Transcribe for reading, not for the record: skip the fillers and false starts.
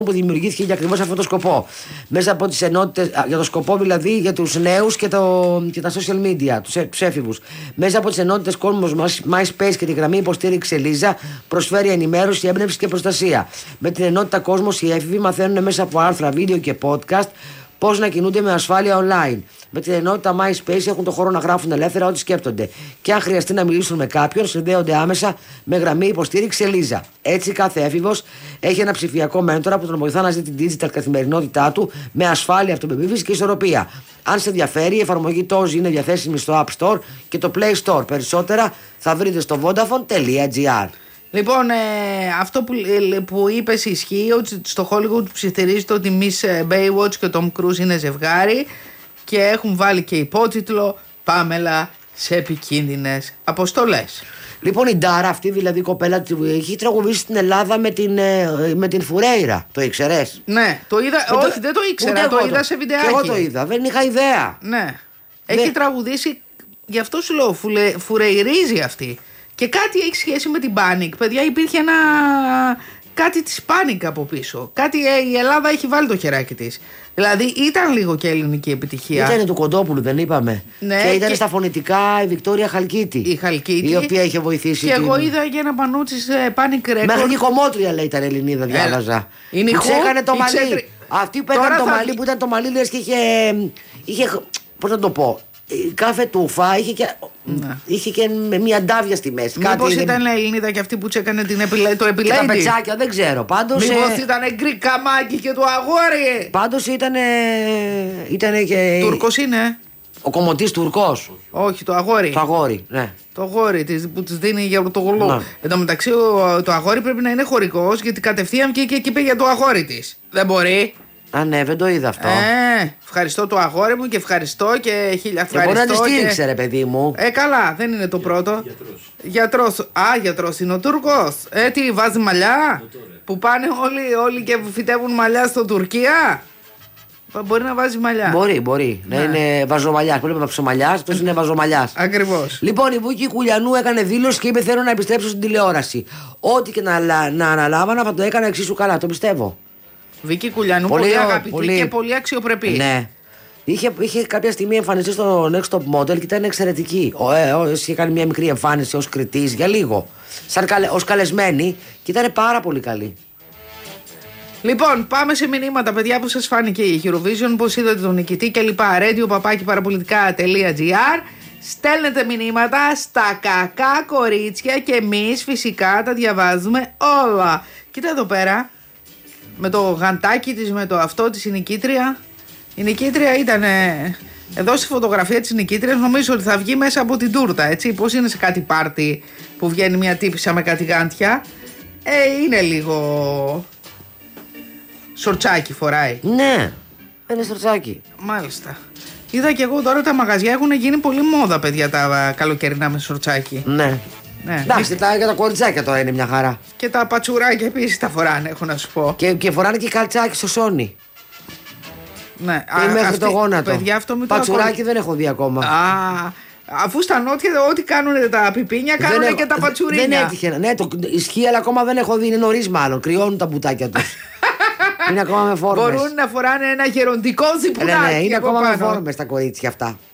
που δημιουργήθηκε για ακριβώς αυτό το σκοπό. Μέσα από τις ενότητες, για το σκοπό δηλαδή για τους νέους και τα social media, τους έφηβους. Μέσα από τις ενότητες κόσμος MySpace και τη γραμμή υποστήριξη Ελίζα προσφέρει ενημέρωση, έμπνευση και προστασία. Με την ενότητα κόσμος οι έφηβοι μαθαίνουν μέσα από άρθρα, βίντεο και podcast πώς να κινούνται με ασφάλεια online. Με την ενότητα MySpace έχουν το χώρο να γράφουν ελεύθερα ό,τι σκέπτονται. Και αν χρειαστεί να μιλήσουν με κάποιον, συνδέονται άμεσα με γραμμή υποστήριξη Ελίζα. Έτσι, κάθε έφηβος έχει ένα ψηφιακό μέντορα που τον βοηθά να ζει την digital καθημερινότητά του με ασφάλεια, αυτοπεποίθηση και ισορροπία. Αν σε ενδιαφέρει, η εφαρμογή Tozi είναι διαθέσιμη στο App Store και το Play Store. Περισσότερα θα βρείτε στο vodafone.gr. Λοιπόν, αυτό που είπες ισχύει, ότι στο Hollywood ψιθυρίζεται ότι η Miss Baywatch και ο Tom Cruise είναι ζευγάρι και έχουν βάλει και υπότιτλο «Πάμελα σε επικίνδυνες αποστολές». Λοιπόν, η Ντάρα, αυτή δηλαδή η κοπέλα, έχει τραγουδήσει στην Ελλάδα με την Φουρέιρα. Το ήξερες? Ναι, το είδα. Όχι, δεν το ήξερα. Το είδα σε βιντεάκι. Και εγώ το είδα, δεν είχα ιδέα. Ναι. Έχει τραγουδήσει, γι' αυτό σου λέω, φουρεϊρίζει αυτή. Και κάτι έχει σχέση με την Panic. Παιδιά, υπήρχε κάτι της Panic από πίσω. Κάτι η Ελλάδα έχει βάλει το χεράκι της. Δηλαδή ήταν λίγο και ελληνική επιτυχία. Ήταν του Κοντόπουλου, δεν είπαμε. Ναι, και ήταν στα φωνητικά η Βικτόρια Χαλκίτη. Η Χαλκίτη. Η οποία είχε βοηθήσει. Και εγώ είδα για ένα πανό της Panic Records. Μέχρι και η Κομμότρια λέει ήταν Ελληνίδα, διάβαζα. Είναι η ξέχανε το μαλλί. Αυτή που έκανε το μαλλί, που ήταν το μαλλί, λες και είχε. Πώς να το πω. Κάθε τούφα είχε και μια ντάβια στη μέση. Μήπως ήταν Ελληνίδα και αυτή που τσέκανε το επιλέγει. Τα πετσάκια, δεν ξέρω. Πάντως, μήπως ήταν γκρι καμάκι και το αγόρι. Πάντως ήταν και. Τούρκος είναι. Ο κομμωτής Τουρκός. Όχι, το αγόρι. Το αγόρι, ναι. Το αγόρι που της δίνει για το γολό. Ναι. Εν τω μεταξύ, το αγόρι πρέπει να είναι χωρικός, γιατί κατευθείαν και είπε για το αγόρι της. Δεν μπορεί. Α, ναι, δεν το είδα αυτό. Ευχαριστώ το αγόρι μου και ευχαριστώ και χίλια ευχαριστώ. Μπορεί να τη στήριξε, ρε παιδί μου. Καλά, δεν είναι το πρώτο. Γιατρός. Γιατρός είναι ο Τούρκος. Τι, βάζει μαλλιά. Που πάνε όλοι και φυτεύουν μαλλιά στο Τουρκία. Μπορεί να βάζει μαλλιά. Μπορεί. Ναι. Να είναι βαζομαλιάς. Πολύ παψομαλιάς, αυτός είναι βαζομαλιάς. Ακριβώς. Λοιπόν, η Βούκη Κουλιανού έκανε δήλωση και είπε: θέλω να επιστρέψω στην τηλεόραση. Ό,τι και να αναλάβανα θα το έκανα εξίσου καλά. Το πιστεύω. Βίκη Κουλιανού, πολύ αγαπητή και πολύ αξιοπρεπή. Ναι. Είχε κάποια στιγμή εμφανιστεί στο Next Top Model και ήταν εξαιρετική. Είχε κάνει μια μικρή εμφάνιση ως κριτής για λίγο. Ως καλεσμένη και ήταν πάρα πολύ καλή. Λοιπόν, πάμε σε μηνύματα, παιδιά, που σας φάνηκε η Eurovision, πώς είδατε τον νικητή κλπ. radio@parapolitica.gr. Στέλνετε μηνύματα στα κακά κορίτσια και εμείς φυσικά τα διαβάζουμε όλα. Κοίτα εδώ πέρα. Με το γαντάκι της, με το αυτό της η νικήτρια. Η νικήτρια ήταν. Εδώ στη φωτογραφία της νικήτριας νομίζω ότι θα βγει μέσα από την τούρτα, έτσι. Πώς είναι σε κάτι πάρτι που βγαίνει μια τύπισσα με κάτι γάντια. Είναι λίγο. Σορτσάκι φοράει. Ναι, είναι σορτσάκι. Μάλιστα. Είδα και εγώ τώρα τα μαγαζιά έχουν γίνει πολύ μόδα, παιδιά, τα καλοκαιρινά με σορτσάκι. Ναι. Εντάξει, για τα κοριτσάκια τώρα είναι μια χαρά. Και τα πατσουράκια επίσης τα φοράνε, έχω να σου πω. Και φοράνε και καλτσάκι στο σόνι. Ναι, μέχρι το γόνατο. Παιδιά, αυτό με το πατσουράκι δεν έχω δει ακόμα. Αφού στα νότια ό,τι κάνουν τα πιπίνια κάνουν και τα πατσουρίνια. Δεν έτυχε. Ναι, ισχύει, αλλά ακόμα δεν έχω δει. Είναι νωρίς μάλλον. Κρυώνουν τα μπουτάκια τους. Είναι ακόμα με φόρμες. Μπορούν να φοράνε ένα γεροντικό ζιπουνάκι. Ναι, είναι ακόμα με φόρμες τα κορίτσια αυτά.